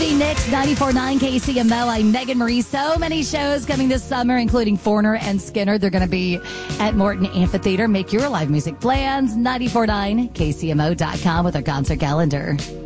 Stevie Nicks, 94.9 KCMO. I'm Megan Marie. So many shows coming this summer, including Foreigner and Skinner. They're going to be at Morton Amphitheater. Make your live music plans. 94.9 KCMO.com with our concert calendar.